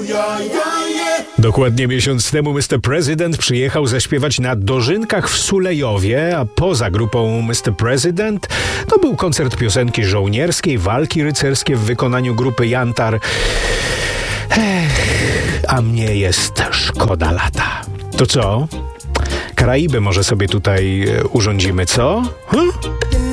Dokładnie miesiąc temu Mr. President przyjechał zaśpiewać na Dożynkach w Sulejowie, a poza grupą Mr. President to był koncert piosenki żołnierskiej, walki rycerskie w wykonaniu grupy Jantar. A mnie jest szkoda lata. To co? Karaiby może sobie tutaj urządzimy, co?